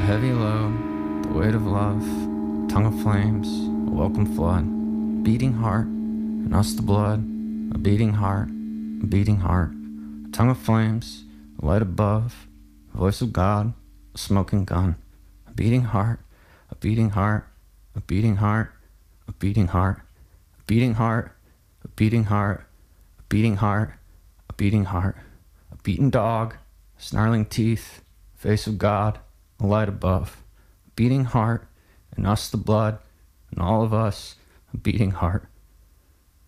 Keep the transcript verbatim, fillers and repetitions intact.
heavy load, the weight of love, tongue of flames, a welcome flood, beating heart, and us the blood, a beating heart, a beating heart, a tongue of flames, a light above, a voice of God, a smoking gun, a beating heart, a beating heart, a beating heart, a beating heart, a beating heart, a beating heart, a beating heart, a beating heart, a beaten dog, snarling teeth, face of God, a light above, a beating heart, and us the blood, and all of us, a beating heart.